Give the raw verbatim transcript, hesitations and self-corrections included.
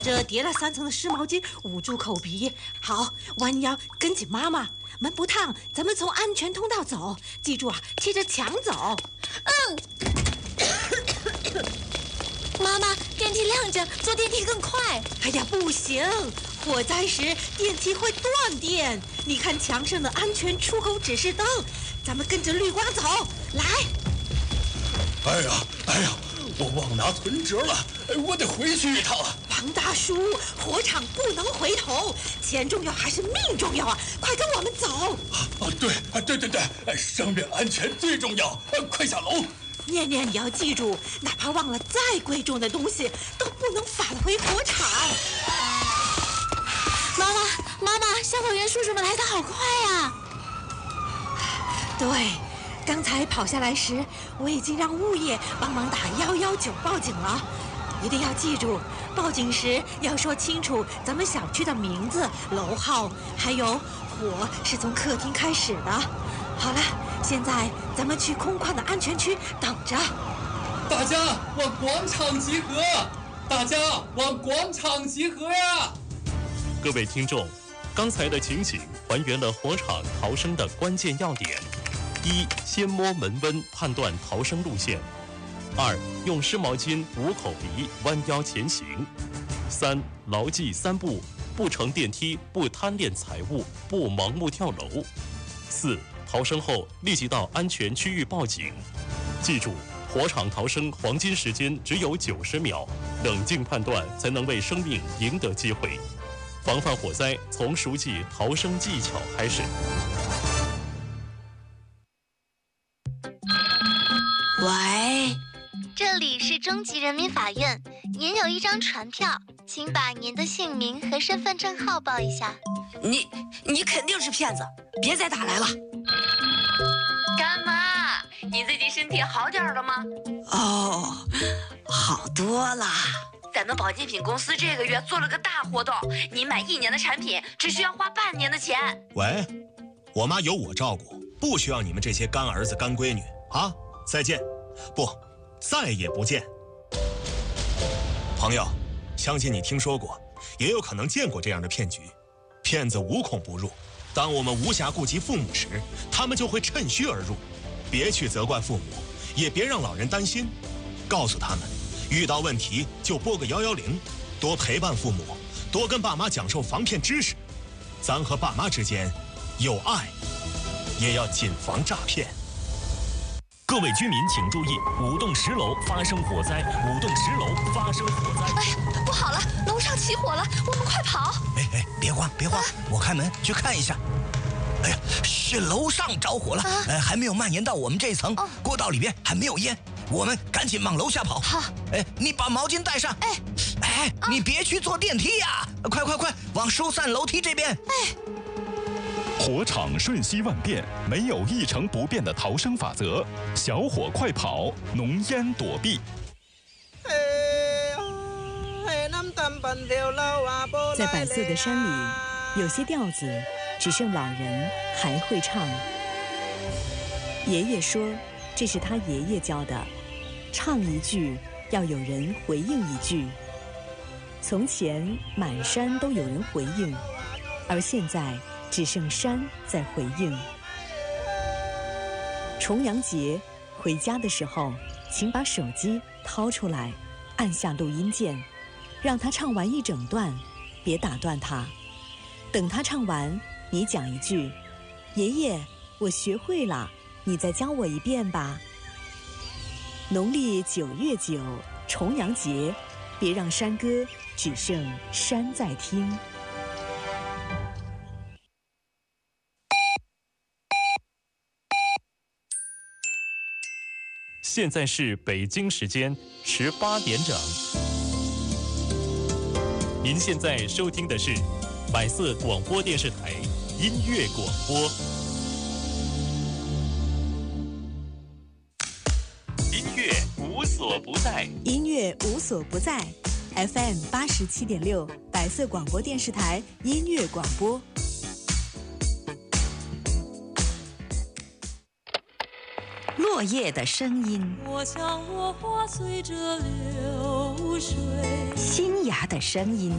这叠了三层的湿毛巾捂住口鼻，好，弯腰跟紧妈妈。门不烫，咱们从安全通道走，记住啊，贴着墙走。 嗯。妈妈，电梯亮着，坐电梯更快。 哎呀，不行，火灾时电梯会断电。你看墙上的安全出口指示灯，咱们跟着绿光走。来。 哎呀，哎呀，我忘拿存折了，我得回去一趟。 王大叔，火场不能回头，钱重要还是命重要啊？快跟我们走！ 啊，对，对对对，生命安全最重要，快下楼！ 念念，你要记住，哪怕忘了再贵重的东西，都不能返回火场。 妈妈，妈妈，消防员叔叔们来得好快呀！ 对，刚才跑下来时，我已经让物业帮忙打一一九报警了。一定要记住，报警时要说清楚咱们小区的名字、楼号，还有火是从客厅开始的。好了，现在咱们去空旷的安全区等着。 大家往广场集合！大家往广场集合呀！ 各位听众，刚才的情景还原了火场逃生的关键要点：一、先摸门温判断逃生路线；二、用湿毛巾捂口鼻，弯腰前行；三、牢记三不：不乘电梯，不贪恋财物，不盲目跳楼；四、逃生后立即到安全区域报警。记住，火场逃生黄金时间只有九十秒，冷静判断才能为生命赢得机会。防范火灾，从熟记逃生技巧开始。 喂， 这里是中级人民法院，您有一张传票，请把您的姓名和身份证号报一下。 你你肯定是骗子，别再打来了。 干妈，你最近身体好点了吗？ 哦，好多啦。 咱们保健品公司这个月做了个大活动，你买一年的产品只需要花半年的钱。 喂，我妈有我照顾，不需要你们这些干儿子干闺女啊！再见，不，再也不见。朋友，相信你听说过，也有可能见过这样的骗局。骗子无孔不入，当我们无暇顾及父母时，他们就会趁虚而入。别去责怪父母，也别让老人担心，告诉他们，遇到问题就拨个幺幺零，多陪伴父母，多跟爸妈讲授防骗知识。咱和爸妈之间有爱，也要谨防诈骗。 各位居民请注意，五栋十楼发生火灾，五栋十楼发生火灾。 哎呀，不好了，楼上起火了，我们快跑！ 哎哎，别慌别慌，我开门去看一下。哎呀，是楼上着火了，呃，还没有蔓延到我们这层，过道里边还没有烟，我们赶紧往楼下跑。 好， 哎，你把毛巾带上。 哎， 哎，你别去坐电梯呀，快快快，往疏散楼梯这边。 哎。 火场瞬息万变，没有一成不变的逃生法则。小火快跑，浓烟躲避。 在白色的山里，有些调子只剩老人还会唱。爷爷说，这是他爷爷教的，唱一句要有人回应一句。从前满山都有人回应，而现在只剩山在回应。重阳节回家的时候，请把手机掏出来，按下录音键，让他唱完一整段，别打断他。等他唱完，你讲一句：“爷爷，我学会了，你再教我一遍吧。”农历九月九，重阳节，别让山歌只剩山在听。 现在是北京时间十八点整。您现在收听的是百色广播电视台音乐广播。音乐无所不在， 音乐无所不在。F M 八十七点六，百色广播电视台音乐广播。 落叶的声音， 我像落花随着流水， 新芽的声音，